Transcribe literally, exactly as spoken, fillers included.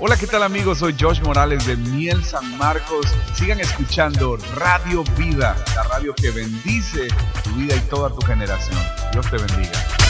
Hola, ¿qué tal amigos? Soy Josh Morales de Miel San Marcos. Sigan escuchando Radio Vida, la radio que bendice tu vida y toda tu generación. Dios te bendiga.